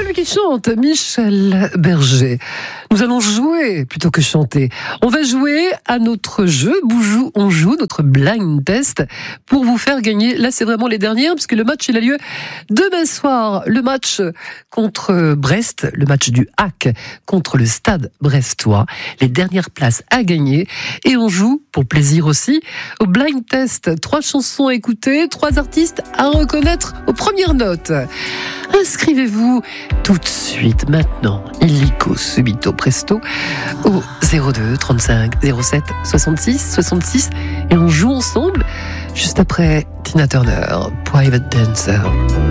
lui qui chante, Michel Berger. Nous allons jouer plutôt que chanter. On va jouer à notre jeu Boujou on joue, notre blind test, pour vous faire gagner. Là, c'est vraiment les dernières, puisque le match il a lieu demain soir. Le match contre Brest, le match du HAC contre le Stade brestois. Les dernières places à gagner. Et on joue, pour plaisir aussi, au blind test. 3 chansons à écouter, 3 artistes à reconnaître aux premières notes. Inscrivez-vous tout de suite, maintenant, illico subito presto, au 02 35 07 66 66, et on joue ensemble juste après Tina Turner, Private Dancer.